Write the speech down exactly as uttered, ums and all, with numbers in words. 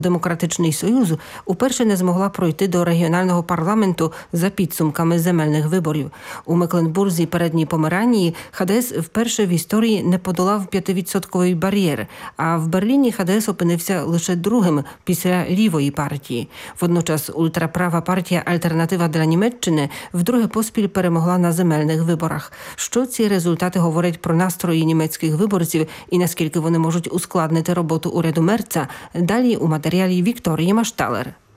Демократичний Союз уперше не змогла пройти до регіонального парламенту за підсумками земельних виборів. У Мекленбурзі, Передній Померанії, ХДС вперше в історії не подолав п'ятивідсотковий бар'єр, а в Берліні ХДС опинився лише другим після лівої партії. Водночас ультраправа партія «Альтернатива для Німеччини» вдруге поспіль перемогла на земельних виборах. Що ці результати говорять про настрої німецьких виборців і наскільки вони можуть ускладнити роботу уряду Мерца, далі у матеріалі Вікторії Машталер.